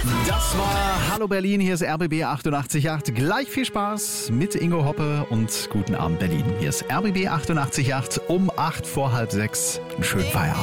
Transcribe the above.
Das war Hallo Berlin, hier ist RBB 88.8. Gleich viel Spaß mit Ingo Hoppe und guten Abend Berlin. Hier ist RBB 88.8 um 6:08. Einen schönen Feierabend.